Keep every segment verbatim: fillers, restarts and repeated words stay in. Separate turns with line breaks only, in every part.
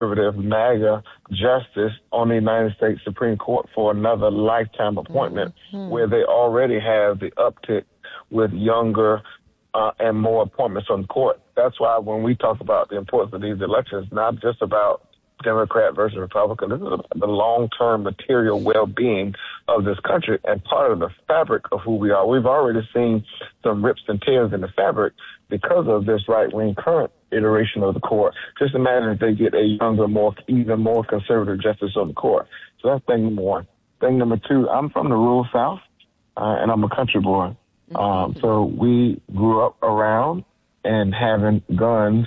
conservative MAGA justice on the United States Supreme Court for another lifetime appointment, mm-hmm. where they already have the uptick with younger uh, and more appointments on the court. That's why when we talk about the importance of these elections, not just about Democrat versus Republican, this is about the long-term material well-being of this country and part of the fabric of who we are. We've already seen some rips and tears in the fabric because of this right-wing current iteration of the court. Just imagine if they get a younger, more, even more conservative justice on the court. So that's thing number one. Thing number two, I'm from the rural South, uh, and I'm a country boy. Um, so we grew up around and having guns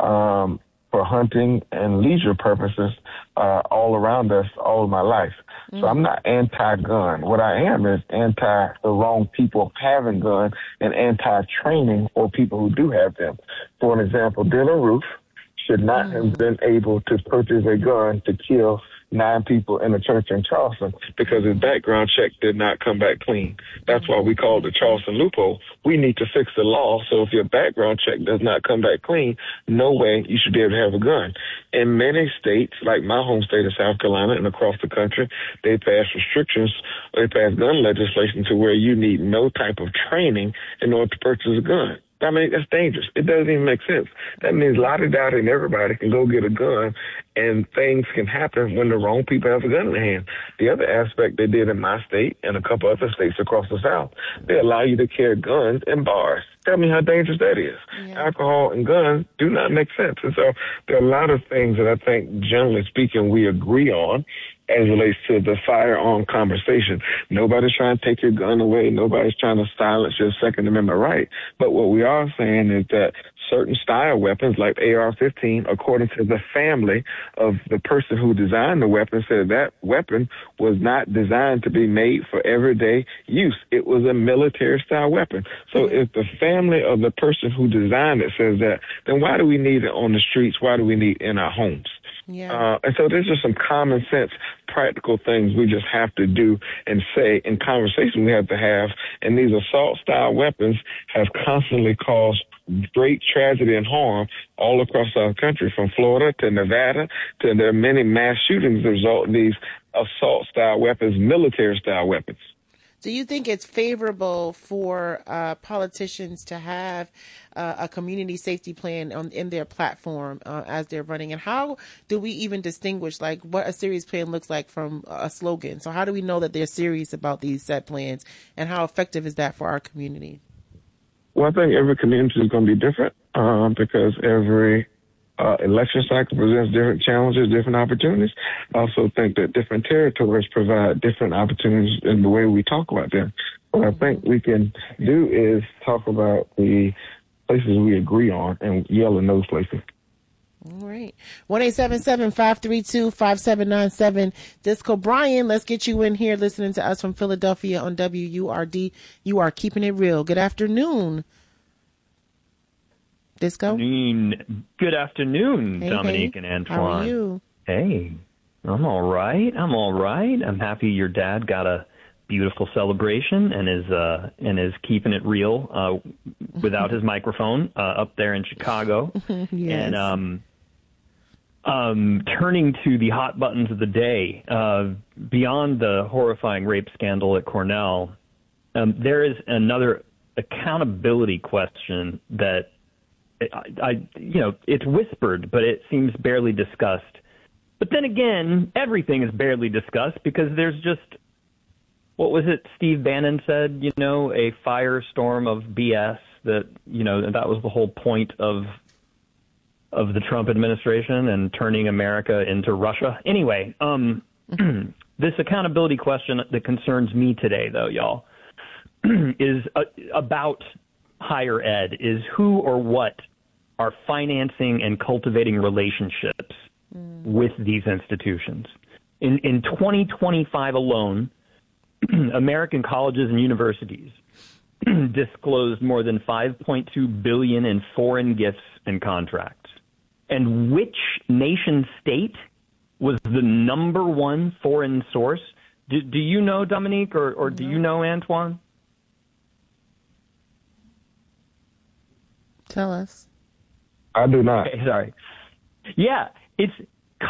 um, for hunting and leisure purposes uh, all around us all of my life. Mm. So I'm not anti-gun. What I am is anti the wrong people having guns and anti-training for people who do have them. For an example, Dylan Roof should not mm. have been able to purchase a gun to kill nine people in a church in Charleston because his background check did not come back clean. That's why we call it the Charleston loophole. We need to fix the law so if your background check does not come back clean, no way you should be able to have a gun. In many states, like my home state of South Carolina and across the country, they pass restrictions, they pass gun legislation to where you need no type of training in order to purchase a gun. I mean, that's dangerous. It doesn't even make sense. That means lottie-dottie and everybody can go get a gun, and things can happen when the wrong people have a gun in their hand. The other aspect they did in my state and a couple other states across the South, they allow you to carry guns in bars. Tell me how dangerous that is. Yeah. Alcohol and guns do not make sense. And so there are a lot of things that I think, generally speaking, we agree on as it relates to the firearm conversation. Nobody's trying to take your gun away. Nobody's trying to silence your Second Amendment right. But what we are saying is that certain style weapons like A R fifteen, according to the family of the person who designed the weapon, said that weapon was not designed to be made for everyday use. It was a military-style weapon. So if the family of the person who designed it says that, then why do we need it on the streets? Why do we need it in our homes? Yeah. Uh, and so there's just some common sense, practical things we just have to do and say in conversation we have to have. And these assault-style weapons have constantly caused great tragedy and harm all across our country, from Florida to Nevada, to there are many mass shootings that result in these assault-style weapons, military-style weapons.
Do you think it's favorable for uh, politicians to have uh, a community safety plan on, in their platform uh, as they're running? And how do we even distinguish like what a serious plan looks like from a slogan? So how do we know that they're serious about these set plans, and how effective is that for our community?
Well, I think every community is going to be different um, because every Uh, election cycle presents different challenges, different opportunities. I also think that different territories provide different opportunities in the way we talk about them. What I think we can do is talk about the places we agree on and yell in those places.
All right. one eight seven seven, five three two, five seven nine seven. Disco Brian, let's get you in here listening to us from Philadelphia on W U R D. You are keeping it real. Good afternoon. Disco?
Good afternoon,
hey,
Dominique
hey.
and Antoine.
How are you?
Hey, I'm all right. I'm all right. I'm happy your dad got a beautiful celebration and is uh, and is keeping it real uh, without his microphone uh, up there in Chicago.
Yes.
And um, um, turning to the hot buttons of the day, uh, beyond the horrifying rape scandal at Cornell, um, there is another accountability question that I, I, you know, it's whispered, but it seems barely discussed. But then again, everything is barely discussed because there's just, what was it Steve Bannon said, you know, a firestorm of B S that, you know, that was the whole point of of the Trump administration and turning America into Russia. Anyway, um, this accountability question that concerns me today, though, y'all, is uh, about higher ed, is who or what are financing and cultivating relationships mm. with these institutions. In, in twenty twenty-five alone, American colleges and universities disclosed more than five point two billion dollars in foreign gifts and contracts. And which nation state was the number one foreign source? Do, do you know, Dominique, or, or do no. you know, Antoine?
Tell us.
I do not.
Okay, sorry. Yeah, it's